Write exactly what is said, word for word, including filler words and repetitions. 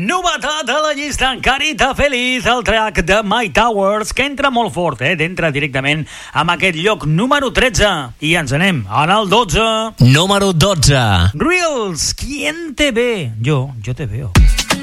Novetat a la llista, Carita Feliz, el track de My Towers, que entra molt fort, eh? Entra directament amb aquest lloc número tretze. I ens anem en el dotze. Número dotze. Reels, ¿quién te ve? Yo, yo te veo.